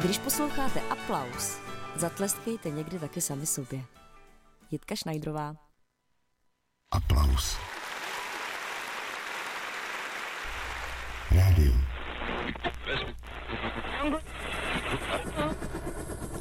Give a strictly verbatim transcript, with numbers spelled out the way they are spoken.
Když posloucháte Aplaus, zatleskejte někdy taky sami sobě. Jitka Šnajdrová. Aplaus.